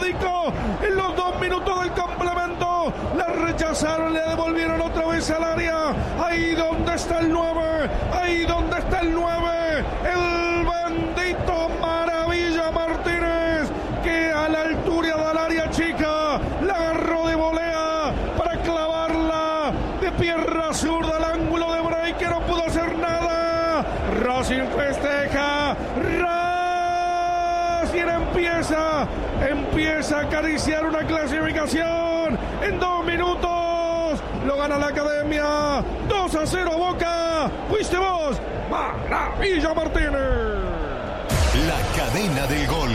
Sádico en los 2 minutos del complemento. La rechazaron, le devolvieron otra vez al área. Ahí donde está el 9. Ahí donde está el 9. El bendito Maravilla Martínez, que a la altura del área chica la agarró de volea para clavarla de pierna zurda al ángulo de Bray, que no pudo hacer nada. Racing festeja. Racing empieza a acariciar una clasificación en 2 minutos. Lo gana la Academia. 2-0 Boca. Fuiste vos, Maravilla Martínez. La cadena del gol.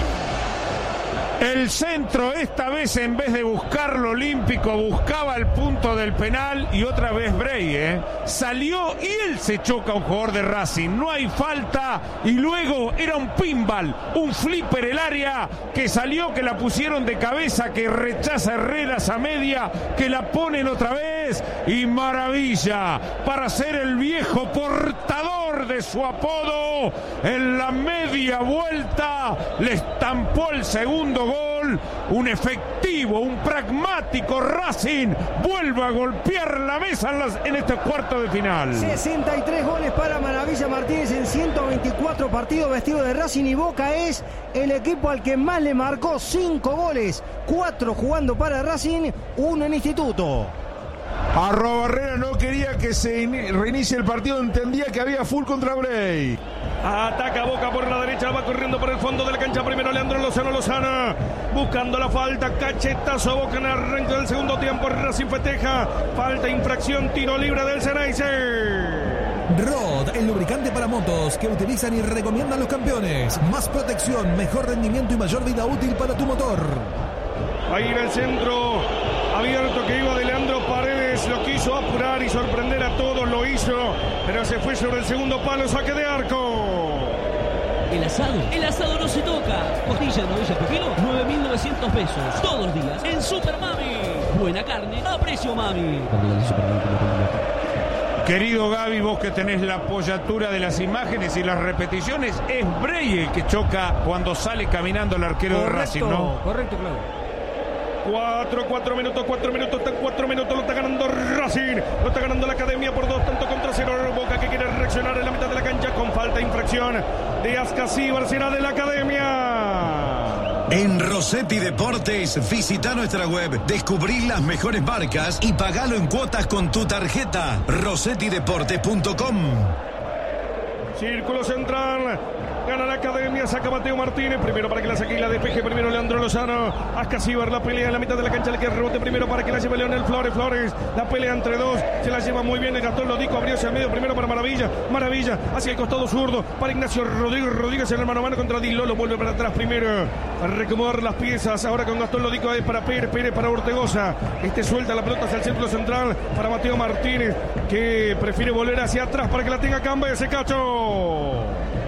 El centro, esta vez en vez de buscar lo olímpico, buscaba el punto del penal, y otra vez Bray, salió y él se choca a un jugador de Racing. No hay falta, y luego era un pinball, un flipper el área, que salió, que la pusieron de cabeza, que rechaza Herreras a media, que la ponen otra vez, y Maravilla, para ser el viejo portador de su apodo, en la media vuelta le estampó el segundo gol. Un efectivo, un pragmático Racing vuelve a golpear la mesa en este cuarto de final. 63 goles para Maravilla Martínez en 124 partidos vestido de Racing, y Boca es el equipo al que más le marcó. 5 goles, 4 jugando para Racing, 1 en Instituto. Barrera no quería que se reinicie el partido, entendía que había full contra Bray. Ataca Boca por la derecha, va corriendo por el fondo de la cancha. Primero Leandro Lozano, buscando la falta, cachetazo a Boca en el arranque del segundo tiempo. Racing festeja, falta, infracción, tiro libre del Ceneice. Rod, el lubricante para motos que utilizan y recomiendan los campeones. Más protección, mejor rendimiento y mayor vida útil para tu motor. Ahí en el centro abierto que iba de Leandro Paredes, lo quiso apurar y sorprender a todos, lo hizo, pero se fue sobre el segundo palo, saque de arco. El asado no se toca. Costilla de novilla pepino, 9.900 pesos. Todos los días en Super Mami. Buena carne a precio Mami. Querido Gaby, vos que tenés la apoyatura de las imágenes y las repeticiones, es Bray el que choca cuando sale caminando el arquero de Racing, ¿no? Correcto, claro. 4 minutos, está 4 minutos, lo está ganando Racing, lo está ganando la Academia por 2 tantos contra 0. Boca que quiere reaccionar en la mitad de la cancha con falta, infracción de Ascasíbar, será de la Academia. En Rossetti Deportes, visita nuestra web, descubrí las mejores marcas y pagalo en cuotas con tu tarjeta. rossettideportes.com. Círculo central. Gana la Academia, saca Mateo Martínez. Primero para que la saque y la despeje. Primero Leandro Lozano. Ascasíbar la pelea en la mitad de la cancha. Le queda rebote primero para que la lleve Leonel Flores. La pelea entre dos. Se la lleva muy bien el Gastón Lodico. Abrió hacia el medio. Primero para Maravilla. Hacia el costado zurdo. Para Ignacio Rodríguez en el mano a mano contra Di Lolo. Vuelve para atrás primero. A recomodar las piezas. Ahora con Gastón Lodico es para Pérez para Ortegoza. Suelta la pelota hacia el círculo central. Para Mateo Martínez, que prefiere volver hacia atrás para que la tenga Camba ese cacho.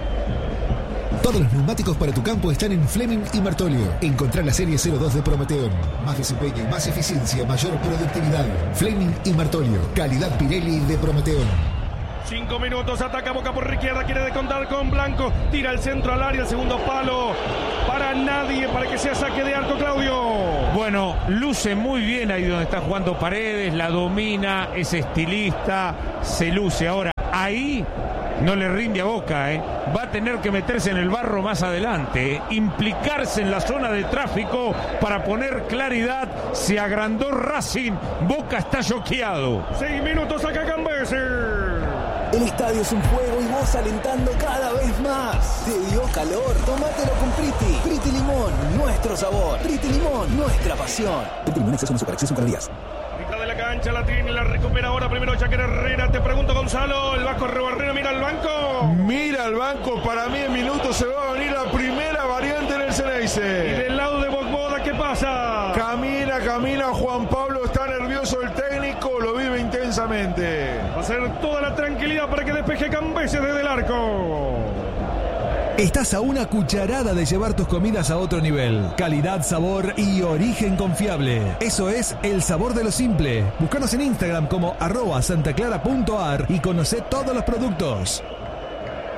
Todos los neumáticos para tu campo están en Fleming y Martolio. Encontrá la serie 02 de Prometeon. Más desempeño, más eficiencia, mayor productividad. Fleming y Martolio. Calidad Pirelli de Prometeon. 5 minutos, ataca Boca por izquierda, quiere descontar con Blanco. Tira el centro al área, el segundo palo. Para nadie, para que sea saque de arco, Claudio. Bueno, luce muy bien ahí donde está jugando Paredes, la domina, es estilista, se luce. Ahora, ahí no le rinde a Boca, va a tener que meterse en el barro más adelante, implicarse en la zona de tráfico para poner claridad. Se agrandó Racing, Boca está choqueado. 6 minutos, saca Cambese. El estadio es un juego y vos alentando cada vez más. ¿Te dio calor? Tómatelo con Priti. Priti Limón, nuestro sabor. Priti Limón, nuestra pasión. Priti Limón, exceso no super, exceso en calorías. Mitad de la cancha, la tiene, la recupera ahora. Primero Jaquer Herrera, te pregunto, Gonzalo. El Vasco Rebarrero mira al banco. Mira al banco, para mí en minutos se va a venir la primera variante en el Ceneice. Y del lado de Bogboda, ¿qué pasa? Camina, Juan Pablo, está nervioso el técnico, lo vive intensamente. Va a ser toda la tranquilidad para que despeje Cambese desde el arco. Estás a una cucharada de llevar tus comidas a otro nivel. Calidad, sabor y origen confiable. Eso es el sabor de lo simple. Búscanos en Instagram como @santaclara.ar y conocé todos los productos.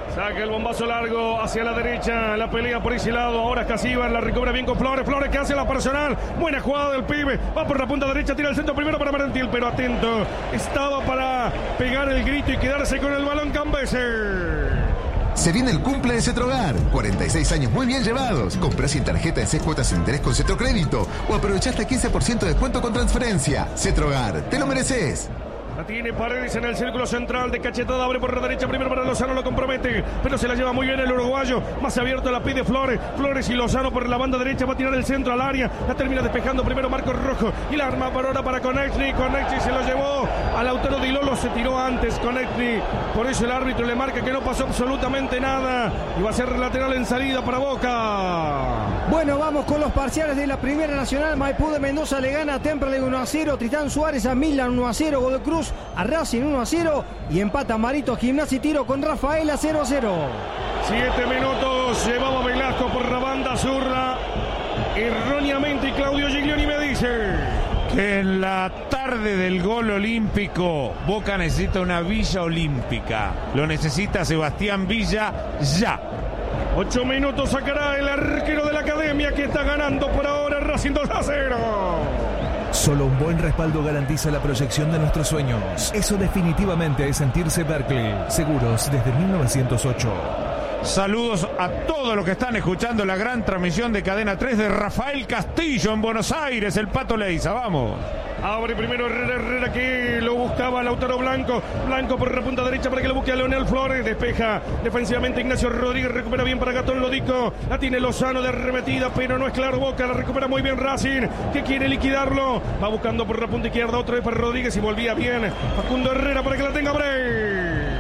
Saca el bombazo largo hacia la derecha. La pelea por ese lado. Ahora Escasíbar la recobra bien con Flores. Flores que hace la personal. Buena jugada del pibe. Va por la punta derecha. Tira el centro primero para Merentiel. Pero atento. Estaba para pegar el grito y quedarse con el balón Cambeser. Se viene el cumple de Cetrogar. 46 años muy bien llevados. Comprá sin tarjeta en 6 cuotas sin interés con Cetrocrédito. O aprovechá hasta 15% de descuento con transferencia. Cetrogar, te lo mereces. La tiene Paredes en el círculo central de cachetada, abre por la derecha, primero para Lozano, lo compromete, pero se la lleva muy bien el uruguayo, más abierto la pide Flores, Flores y Lozano por la banda derecha, va a tirar el centro al área, la termina despejando primero Marcos Rojo, y la arma por ahora para Konechny se lo llevó a Lautaro Di Lolo, se tiró antes Konechny, por eso el árbitro le marca que no pasó absolutamente nada, y va a ser lateral en salida para Boca. Bueno, vamos con los parciales de la Primera Nacional. Maipú de Mendoza le gana a Temperley 1-0, Tritán Suárez a Milan 1-0, Godoy Cruz a Racing 1-0 y empata Marito Gimnasia y Tiro con Rafaela 0-0. 7 minutos llevaba Velasco por la banda zurda erróneamente y Claudio Giglioni me dice que en la tarde del gol olímpico Boca necesita una Villa Olímpica, lo necesita Sebastián Villa ya. 8 minutos sacará el arquero de la Academia que está ganando por ahora Racing 2-0. Solo un buen respaldo garantiza la proyección de nuestros sueños. Eso definitivamente es sentirse Berkeley. Seguros desde 1908. Saludos a todos los que están escuchando la gran transmisión de Cadena 3 de Rafael Castillo en Buenos Aires, el Pato Leiza. Vamos. Abre primero Herrera que lo buscaba Lautaro Blanco. Blanco por la punta derecha para que lo busque a Leonel Flores. Despeja defensivamente Ignacio Rodríguez. Recupera bien para Gastón Lodico. La tiene Lozano de arremetida, pero no es claro Boca. La recupera muy bien Racing, que quiere liquidarlo. Va buscando por la punta izquierda otra vez para Rodríguez y volvía bien Facundo Herrera para que la tenga Bray.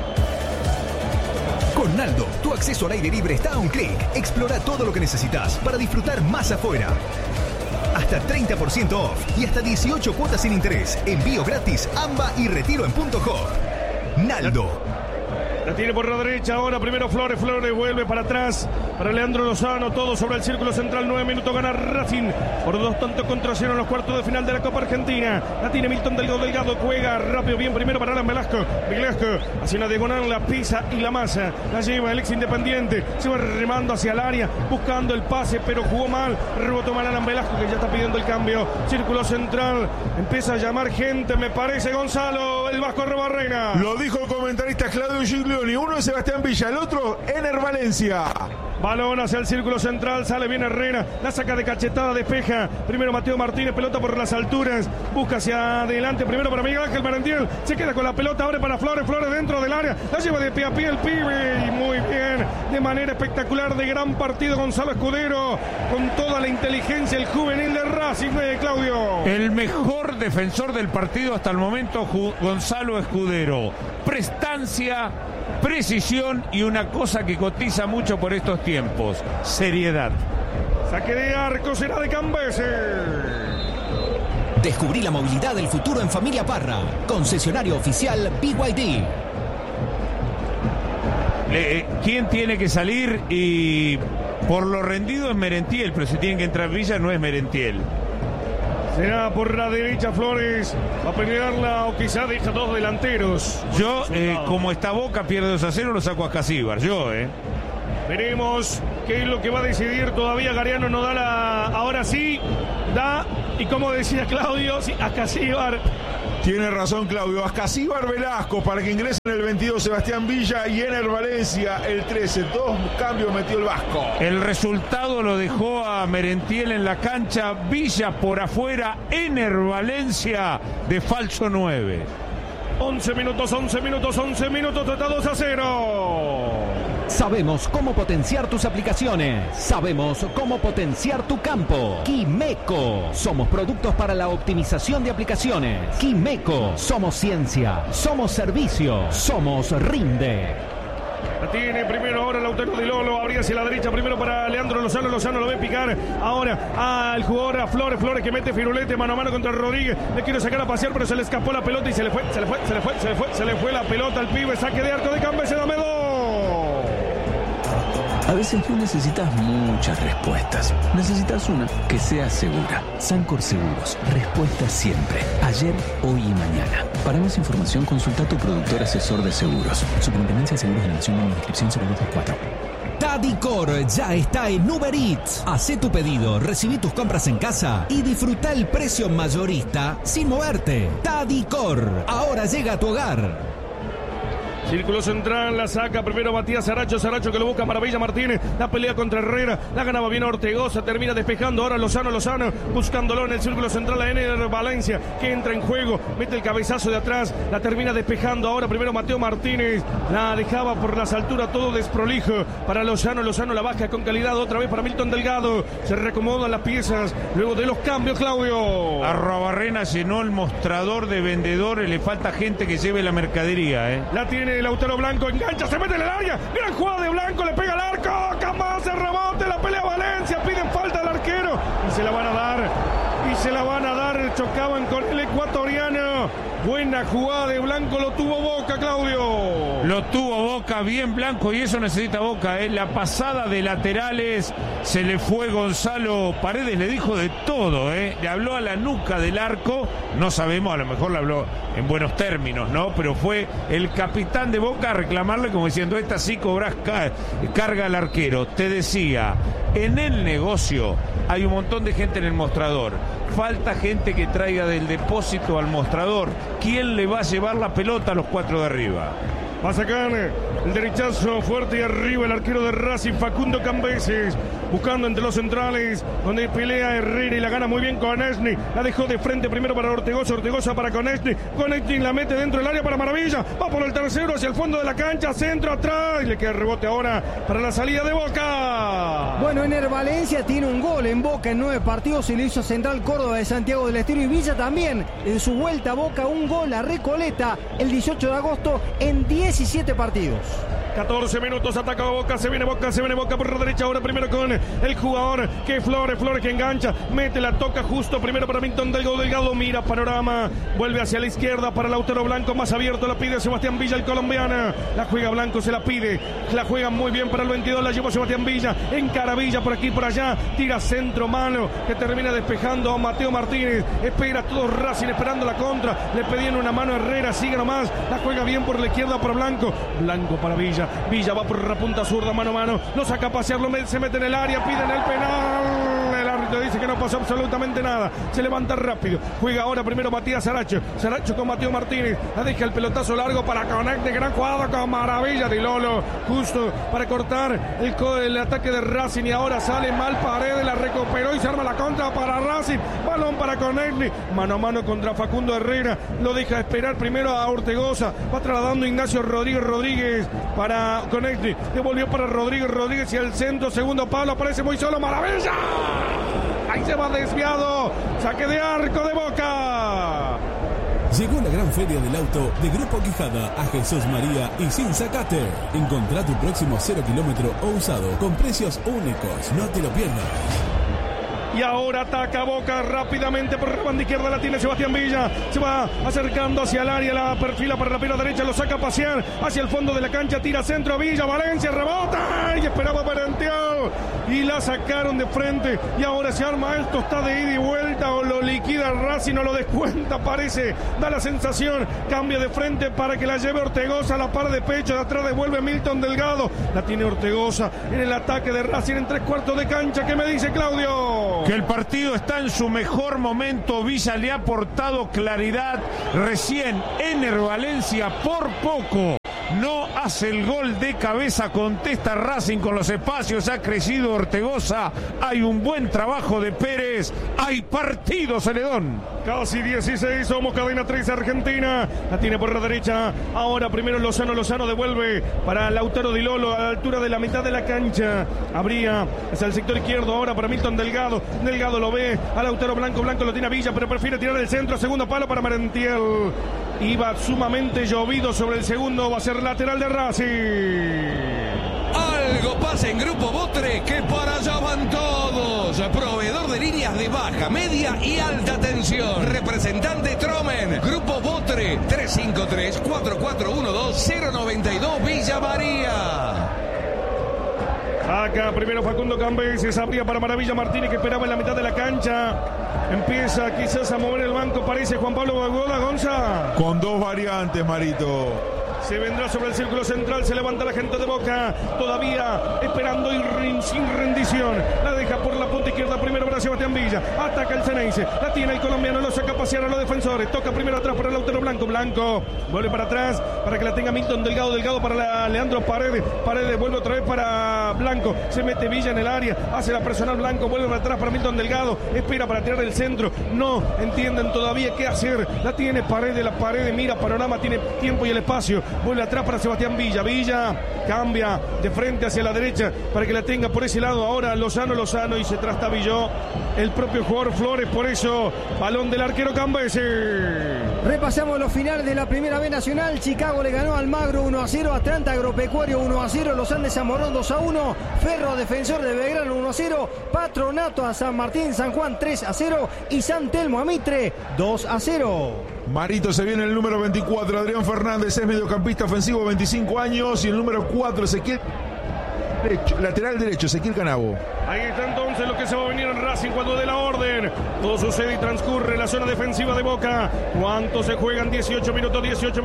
Con Naldo, tu acceso al aire libre está a un clic. Explora todo lo que necesitas para disfrutar más afuera. Hasta 30% off y hasta 18 cuotas sin interés. Envío gratis, AMBA y retiro en .hop. Naldo. La tiene por la derecha ahora, primero Flores vuelve para atrás, para Leandro Lozano, todo sobre el círculo central, 9 minutos, gana Racing, por 2-0 en los cuartos de final de la Copa Argentina. La tiene Milton Delgado, juega rápido, bien primero para Alan Velasco, hacia una diagonal, la pisa y la masa, la lleva el ex Independiente, se va remando hacia el área, buscando el pase, pero jugó mal, rebotó mal Alan Velasco, que ya está pidiendo el cambio, círculo central, empieza a llamar gente, me parece Gonzalo, el Vasco Robarrena. Lo dijo el comentarista Claudio Giglioni. Uno es Sebastián Villa, el otro Ener Valencia. Balón hacia el círculo central, sale bien Herrera, la saca de cachetada, despeja. Primero Mateo Martínez, pelota por las alturas, busca hacia adelante, primero para Miguel Ángel Merentiel, se queda con la pelota, abre para Flores dentro del área, la lleva de pie a pie el pibe, y muy bien, de manera espectacular, de gran partido Gonzalo Escudero, con toda la inteligencia, el juvenil de Racing, Claudio. El mejor defensor del partido hasta el momento, Gonzalo Escudero. Prestancia, precisión y una cosa que cotiza mucho por estos tiempos: seriedad. Saque de arco será de Cambeser. Descubrí la movilidad del futuro en Familia Parra. Concesionario oficial BYD. ¿Quién tiene que salir? Y por lo rendido es Merentiel, pero si tiene que entrar Villa no es Merentiel. Será por la derecha Flores, va a pelearla o quizá deja dos delanteros. Yo, como está Boca, pierde 2-0, lo saco a Escasíbar. Veremos qué es lo que va a decidir. Todavía Gariano no da la... Ahora sí, da. Y como decía Claudio, sí, a Escasíbar. Tiene razón Claudio, Escasíbar Velasco para que ingrese en el 22 Sebastián Villa y Ener Valencia el 13. 2 cambios metió el Vasco. El resultado lo dejó a Merentiel en la cancha, Villa por afuera, Ener Valencia de falso 9. 11 minutos, está 2-0. Sabemos cómo potenciar tus aplicaciones. Sabemos cómo potenciar tu campo. Quimeco. Somos productos para la optimización de aplicaciones. Quimeco. Somos ciencia. Somos servicio. Somos Rinde. La tiene primero ahora Lautaro Di Lolo, abría hacia la derecha primero para Leandro Lozano, Lozano lo ve picar ahora al jugador a Flores, Flores que mete firulete mano a mano contra Rodríguez, le quiere sacar a pasear pero se le escapó la pelota y se le fue la pelota al pibe, saque de arco de Cambeser, dame dos. A veces no necesitas muchas respuestas. Necesitas una que sea segura. Sancor Seguros. Respuesta siempre. Ayer, hoy y mañana. Para más información, consulta a tu productor asesor de seguros. Superintendencia de Seguros de la Nación en inscripción 0224. Tadicor ya está en Uber Eats. Hacé tu pedido, recibí tus compras en casa y disfruta el precio mayorista sin moverte. Tadicor, ahora llega a tu hogar. Círculo central, la saca primero Matías Saracho que lo busca Maravilla Martínez, la pelea contra Herrera, la ganaba bien Ortegoza, termina despejando ahora Lozano, buscándolo en el círculo central a Ener Valencia, que entra en juego, mete el cabezazo de atrás, la termina despejando ahora primero Mateo Martínez, la dejaba por las alturas todo desprolijo para Lozano la baja con calidad otra vez para Milton Delgado, se reacomodan las piezas luego de los cambios, Claudio. Arrobarrena llenó el mostrador de vendedores, le falta gente que lleve la mercadería, La tiene Lautaro Blanco, engancha, se mete en el área, gran jugada de Blanco, le pega al arco, Camás, el rebote, la pelea Valencia, piden falta al arquero y se la van a dar, chocaban con el ecuatoriano. Buena jugada de Blanco, lo tuvo Boca, Claudio. Lo tuvo Boca, bien Blanco, y eso necesita Boca, La pasada de laterales, se le fue Gonzalo Paredes, le dijo de todo, Le habló a la nuca del arco, no sabemos, a lo mejor le habló en buenos términos, ¿no? Pero fue el capitán de Boca a reclamarle como diciendo, esta sí cobras carga al arquero. Te decía, en el negocio hay un montón de gente en el mostrador. Falta gente que traiga del depósito al mostrador. ¿Quién le va a llevar la pelota a los cuatro de arriba? Va a sacar el derechazo fuerte y arriba el arquero de Racing, Facundo Cambeses, buscando entre los centrales, donde pelea Herrera y la gana muy bien Konechny. La dejó de frente primero para Ortegoza para Konechny. Konechny la mete dentro del área para Maravilla. Va por el tercero hacia el fondo de la cancha, centro atrás. Y le queda rebote ahora para la salida de Boca. Bueno, Ener Valencia tiene un gol en Boca en 9 partidos y le hizo Central Córdoba de Santiago del Estero, y Villa también en su vuelta a Boca un gol a Recoleta el 18 de agosto en 17 partidos. 14 minutos, ataca Boca, se viene Boca por la derecha, ahora primero con el jugador que Flores que engancha, mete, la toca justo primero para Milton Delgado, mira panorama, vuelve hacia la izquierda para Lautaro Blanco, más abierto, la pide Sebastián Villa, el colombiano, la juega Blanco, se la pide, la juega muy bien para el 22, la llevó Sebastián Villa, encara Villa por aquí, por allá, tira centro, mano, que termina despejando a Mateo Martínez, espera todo Racing esperando la contra, le pedían una mano a Herrera, sigue nomás, la juega bien por la izquierda para Blanco para Villa va por la punta zurda, mano a mano, lo saca a pasear, se mete en el área, piden el penal, el árbitro dice que no pasó absolutamente nada, se levanta rápido, juega ahora primero Matías Saracho con Mateo Martínez, la deja el pelotazo largo para Conecte, gran jugada con Maravilla de Lolo, justo para cortar el ataque de Racing, y ahora sale mal Paredes, la recuperó y se arma la contra para Racing, balón para Conecte, mano a mano contra Facundo Herrera, lo deja esperar primero a Ortegoza, va trasladando Ignacio Rodríguez para Conecte, devolvió para Rodríguez y el centro, segundo palo, aparece muy solo Maravilla, ahí se va desviado, saque de arco de Boca. Llegó la gran feria del auto de Grupo Quijada a Jesús María y sin sacate. Encontrá tu próximo 0 kilómetro o usado con precios únicos, no te lo pierdas. Y ahora ataca Boca rápidamente por la banda izquierda, la tiene Sebastián Villa, se va acercando hacia el área, la perfila para la pierna derecha, lo saca a pasear hacia el fondo de la cancha, tira centro a Villa, Valencia, rebota y esperaba Perentiel y la sacaron de frente, y ahora se arma esto, está de ida y vuelta, o lo liquida Racing o lo descuenta, parece, da la sensación, cambia de frente para que la lleve Ortegoza, la par de pecho, de atrás devuelve Milton Delgado, la tiene Ortegoza en el ataque de Racing en 3/4 de cancha. ¿Qué me dice Claudio? Que el partido está en su mejor momento, Villa le ha aportado claridad, recién Ener Valencia por poco no hace el gol de cabeza, contesta Racing con los espacios, ha crecido Ortegoza, hay un buen trabajo de Pérez, hay partido, Celedón. Casi 16, somos cadena 3 Argentina, la tiene por la derecha, ahora primero Lozano devuelve para Lautaro Di Lolo a la altura de la mitad de la cancha, abría hacia el sector izquierdo ahora para Milton Delgado lo ve a Lautaro Blanco lo tiene a Villa, pero prefiere tirar el centro, segundo palo para Perentiel, iba sumamente llovido sobre el segundo, va a ser lateral de Racing. Algo pasa en Grupo Botre, que para allá van todos. Proveedor de líneas de baja, media y alta tensión. Representante Tromen. Grupo Botre, 353-4412-092 Villa María. Acá primero Facundo Cambeses, abría para Maravilla Martínez, que esperaba en la mitad de la cancha. Empieza quizás a mover el banco, parece Juan Pablo Bagoda, Gonza. Con dos variantes, Marito. Se vendrá sobre el círculo central, se levanta la gente de Boca, todavía esperando y sin rendición. La deja por la punta izquierda primero para Sebastián Villa. Ataca el Ceneice, la tiene el colombiano, lo saca a pasear a los defensores. Toca primero atrás para Lautaro Blanco. Blanco vuelve para atrás para que la tenga Milton Delgado. Delgado para Leandro Paredes. Paredes vuelve otra vez para Blanco. Se mete Villa en el área, hace la personal Blanco, vuelve para atrás para Milton Delgado. Espera para tirar el centro. No entienden todavía qué hacer. La tiene Paredes, la Paredes mira panorama, tiene tiempo y el espacio. Vuelve atrás para Sebastián Villa. Villa cambia de frente hacia la derecha para que la tenga por ese lado. Ahora Lozano y se trastabilló el propio jugador Flores. Por eso, balón del arquero Cambeses. Repasamos los finales de la Primera B Nacional. Chicago le ganó al Magro 1-0. Atlanta Agropecuario 1-0. Los Andes Zamorón 2-1. Ferro Defensor de Belgrano 1-0. Patronato a San Martín San Juan 3-0. Y San Telmo a Mitre 2-0. Marito, se viene el número 24, Adrián Fernández, es mediocampista ofensivo, 25 años. Y el número 4, Ezequiel derecho, lateral derecho, Ezequiel Canabo. Ahí está entonces lo que se va a venir en Racing cuando dé la orden. Todo sucede y transcurre en la zona defensiva de Boca. ¿Cuánto se juegan? 18 minutos. 18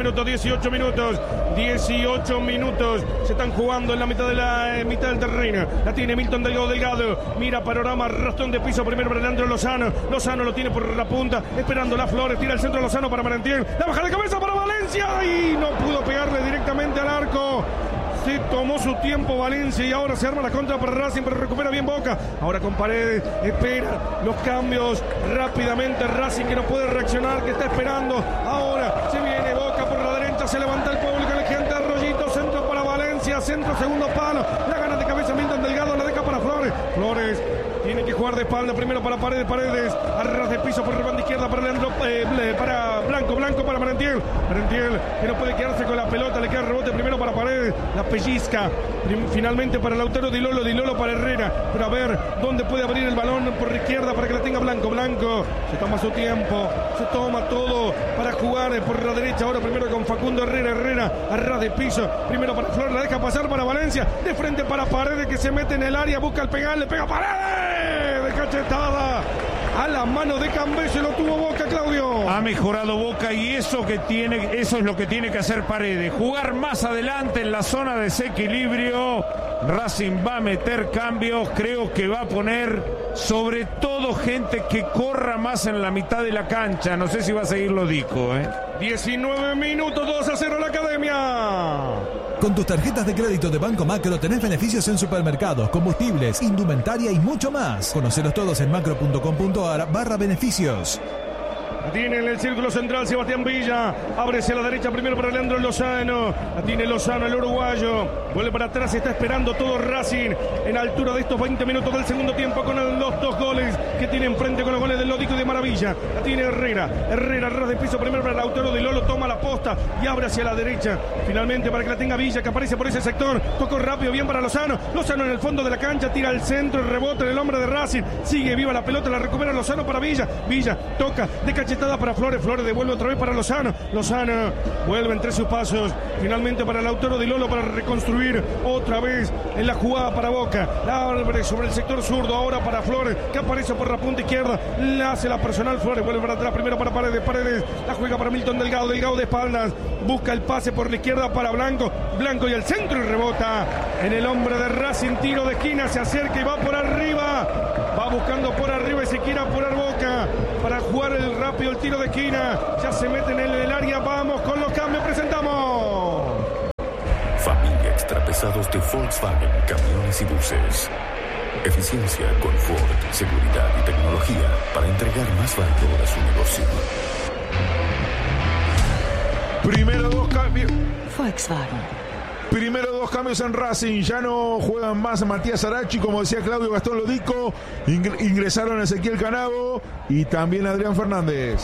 minutos. Se están jugando en la mitad del terreno. La tiene Milton Delgado. Mira panorama, rastón de piso primero para Leandro Lozano. Lozano lo tiene por la punta, esperando las Flores. Tira el centro Lozano para Marentiel. La baja de cabeza para Valencia y no pudo pegarle directamente al arco. Se tomó su tiempo Valencia y ahora se arma la contra para Racing, pero recupera bien Boca. Ahora con Paredes, espera los cambios rápidamente. Racing que no puede reaccionar, que está esperando. Ahora se viene Boca por la derecha, se levanta el público, el gente Arroyito, centro para Valencia, centro segundo palo. La gana de cabeza Milton Delgado, la deja para Flores. Flores tiene que jugar de espalda primero para Paredes, a ras de piso por la banda izquierda para Leandro, para Blanco para Marentiel, que no puede quedarse con la pelota, le queda rebote primero para Paredes, la pellizca, finalmente para Lautaro, Di Lolo para Herrera, pero a ver dónde puede abrir el balón por la izquierda para que la tenga Blanco, se toma su tiempo, se toma todo para jugar por la derecha, ahora primero con Facundo Herrera, a ras de piso, primero para Flores, la deja pasar para Valencia, de frente para Paredes que se mete en el área, busca el pegar, le pega Paredes. De cachetada a la mano de Cambeses, lo tuvo Boca, Claudio. Ha mejorado Boca y eso es lo que tiene que hacer Paredes, jugar más adelante en la zona de desequilibrio. Racing va a meter cambios, creo que va a poner sobre todo gente que corra más en la mitad de la cancha. No sé si va a seguir Lodico, 19 minutos, 2-0 la Academia. Con tus tarjetas de crédito de Banco Macro tenés beneficios en supermercados, combustibles, indumentaria y mucho más. Conocelos todos en macro.com.ar/beneficios. Tiene en el círculo central Sebastián Villa. Abre hacia la derecha primero para Leandro Lozano. La tiene Lozano, el uruguayo. Vuelve para atrás, está esperando todo Racing en altura de estos 20 minutos del segundo tiempo con los dos goles que tiene enfrente con los goles del Lodico y de Maravilla. La tiene Herrera, ras de piso primero para Lautaro, Di Lolo toma la posta y abre hacia la derecha. Finalmente para que la tenga Villa, que aparece por ese sector. Tocó rápido, bien para Lozano. Lozano en el fondo de la cancha, tira al centro, el rebote del hombre de Racing. Sigue viva la pelota, la recupera Lozano para Villa. Villa toca de cachetada para Flores. Flores devuelve otra vez para Lozano. Lozano vuelve entre sus pasos. Finalmente para Lautaro, Di Lolo para reconstruir otra vez en la jugada para Boca. La abre sobre el sector zurdo. Ahora para Flores, que aparece por la punta izquierda. La hace la personal. Flores vuelve para atrás. Primero para Paredes. La juega para Milton Delgado. Delgado de espaldas. Busca el pase por la izquierda para Blanco. Blanco y al centro y rebota en el hombre de Racing. Tiro de esquina. Se acerca y va por arriba. Va buscando por arriba y se quiere apurar Boca para jugar el rápido el tiro de esquina. Ya se meten en el área. Vamos con los cambios. Presentamos. Familia Extrapesados de Volkswagen, camiones y buses. Eficiencia, confort, seguridad y tecnología para entregar más valor a su negocio. Primero dos cambios. Volkswagen. Primero dos cambios en Racing. Ya no juegan más Matías Arachi, como decía Claudio, Gastón Lodico. Ingresaron Ezequiel Canabo y también Adrián Fernández.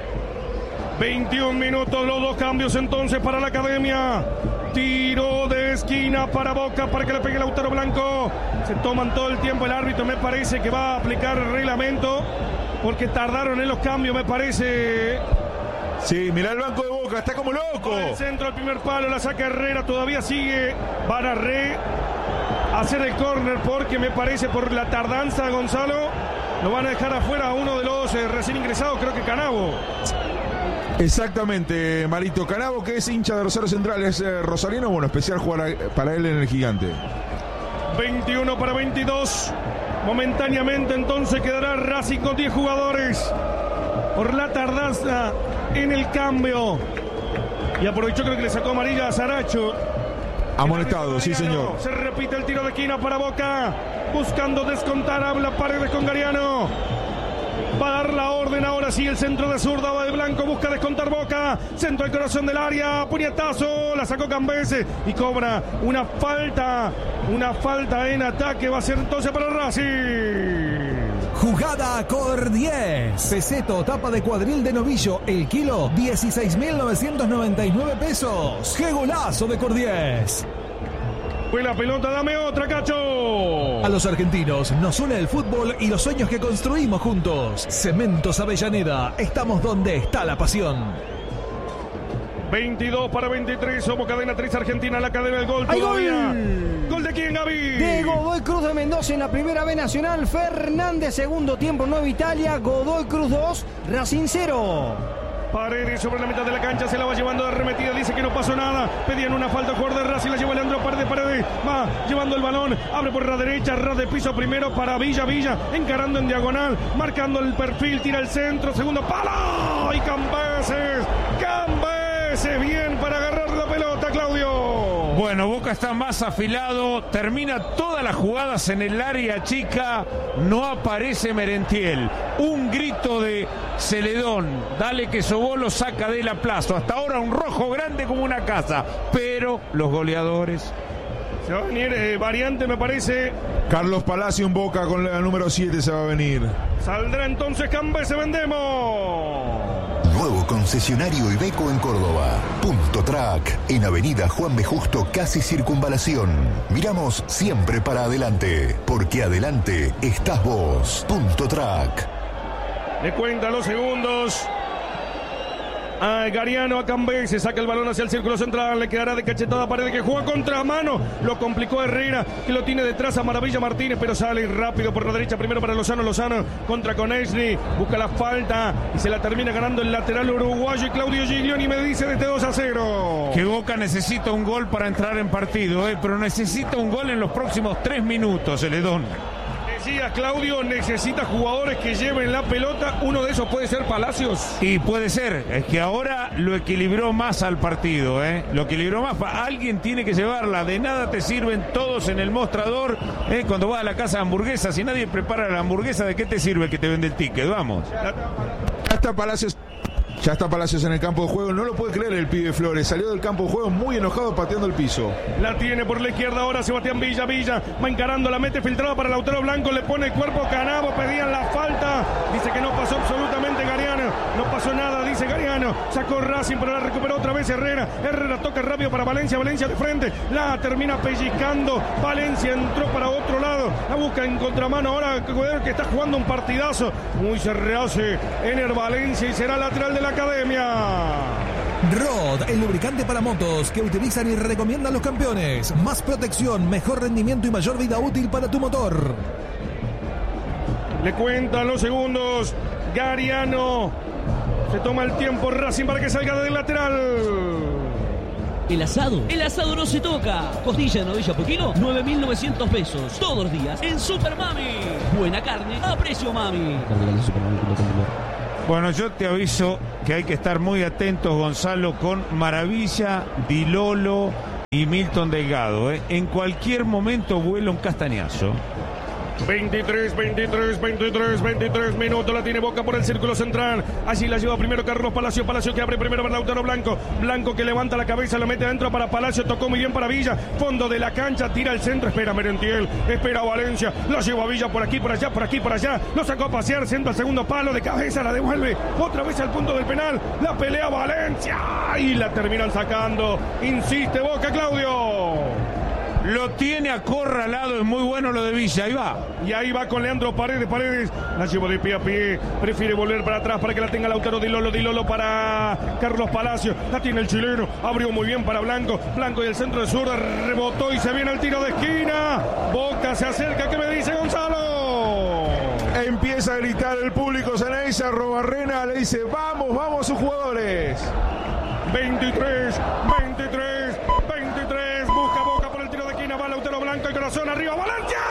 21 minutos, los dos cambios entonces para la Academia. Tiro de esquina para Boca para que le pegue Lautaro Blanco. Se toman todo el tiempo el árbitro. Me parece que va a aplicar el reglamento porque tardaron en los cambios, me parece. Sí, mirá el banco de Boca, está como loco. El centro al primer palo, la saca Herrera, todavía sigue Bararré. hacer el córner porque me parece por la tardanza, Gonzalo, lo van a dejar afuera a uno de los recién ingresados, creo que Canavo. Exactamente, Marito. Canavo, que es hincha de Rosario Central, es rosarino, bueno, especial jugar para él en el Gigante. 21 para 22. Momentáneamente entonces quedará Racing con 10 jugadores por la tardanza en el cambio. Y aprovechó, creo que le sacó amarilla a Saracho. Amonestado, sí señor. Se repite el tiro de esquina para Boca, buscando descontar, habla Paredes con Gariano. Va a dar la orden ahora sí, el centro de zurda, va de blanco, busca descontar Boca, centro al corazón del área, puñetazo, la sacó Cambese y cobra una falta en ataque, va a ser entonces para Racing. Jugada Cor 10. Peseto, tapa de cuadril de novillo. El kilo, 16.999 pesos. ¡Qué golazo de Cor 10! Fue la pelota, dame otra, Cacho. A los argentinos nos une el fútbol y los sueños que construimos juntos. Cementos Avellaneda, estamos donde está la pasión. 22 para 23, somos cadena 3 Argentina, la cadena del gol todavía. ¿Gol de quién, Gaby? De Godoy Cruz de Mendoza en la primera B Nacional. Fernández, segundo tiempo, Nueva Italia. Godoy Cruz 2, Racing 0. Paredes sobre la mitad de la cancha, se la va llevando de arremetida, dice que no pasó nada, pedían una falta, jugador de Racing, la lleva Leandro Paredes, va llevando el balón, abre por la derecha, ras de piso primero para Villa, encarando en diagonal, marcando el perfil, tira el centro, segundo palo, y Cambeses, bien para agarrar la pelota, Claudio. Bueno, Boca está más afilado, termina todas las jugadas en el área chica, no aparece Merentiel. Un grito de Celedón, dale que Sobolo saca de la plaza. Hasta ahora un rojo grande como una casa, pero los goleadores... Se va a venir variante, me parece. Carlos Palacio en Boca con la número 7 se va a venir. Saldrá entonces Cambese, vendemos. Nuevo concesionario Iveco en Córdoba. Punto Track, en Avenida Juan B. Justo, casi Circunvalación. Miramos siempre para adelante, porque adelante estás vos. Punto Track. Le cuenta los segundos. Gariano a Cambese, saca el balón hacia el círculo central, le quedará de cachetada a Paredes, que juega contra mano, lo complicó Herrera, que lo tiene detrás a Maravilla Martínez, pero sale rápido por la derecha, primero para Lozano contra Conechny, busca la falta y se la termina ganando el lateral uruguayo, y Claudio Giglioni me dice desde 2-0. Que Boca necesita un gol para entrar en partido, pero necesita un gol en los próximos 3 minutos, Celedón. Decías, Claudio, necesita jugadores que lleven la pelota. Uno de esos puede ser Palacios. Y puede ser, es que ahora lo equilibró más al partido, lo equilibró más. Alguien tiene que llevarla, de nada te sirven todos en el mostrador, cuando vas a la casa de hamburguesas, si nadie prepara la hamburguesa, ¿de qué te sirve que te vende el ticket? Vamos. Ya está Palacios en el campo de juego, no lo puede creer el pibe Flores, salió del campo de juego muy enojado pateando el piso. La tiene por la izquierda ahora Sebastián Villa, va encarando, la mete filtrada para Lautaro Blanco, le pone el cuerpo Canavo, pedían la falta, dice que no pasó absolutamente Gariano, no pasó nada, dice Gariano, sacó Racing pero la recuperó otra vez Herrera toca rápido para Valencia de frente, la termina pellizcando, Valencia entró para otro lado, la busca en contramano ahora que está jugando un partidazo, muy se rehace Ener Valencia y será lateral de la academia. Rod, el lubricante para motos que utilizan y recomiendan los campeones. Más protección, mejor rendimiento y mayor vida útil para tu motor. Le cuentan los segundos. Gariano se toma el tiempo Racing para que salga del lateral. El asado no se toca. Costilla novilla poquino, 9.900 pesos. Todos los días en Super Mami. Buena carne a precio Mami. Bueno, yo te aviso que hay que estar muy atentos, Gonzalo, con Maravilla, Di Lolo y Milton Delgado. En cualquier momento vuela un castañazo. 23 minutos, la tiene Boca por el círculo central, allí la lleva primero Carlos Palacio que abre primero para Lautaro Blanco que levanta la cabeza, la mete adentro para Palacio, tocó muy bien para Villa, fondo de la cancha, tira el centro, espera Merentiel, espera Valencia, la lleva Villa por aquí, por allá, lo sacó a pasear, centro al segundo palo, de cabeza la devuelve, otra vez al punto del penal, la pelea Valencia, y la terminan sacando, insiste Boca, Claudio. Lo tiene acorralado, es muy bueno lo de Villa, ahí va. Y ahí va con Leandro Paredes, la lleva de pie a pie, prefiere volver para atrás para que la tenga Lautaro Di Lolo para Carlos Palacio, la tiene el chileno, abrió muy bien para Blanco y el centro de zurda, rebotó y se viene el tiro de esquina, Boca se acerca, ¿qué me dice Gonzalo? Empieza a gritar el público Ceneice, Robarrena le dice, vamos sus jugadores. 23, busca Boca por el tiro de esquina, va Lautaro Blanco y corazón arriba, Valencia.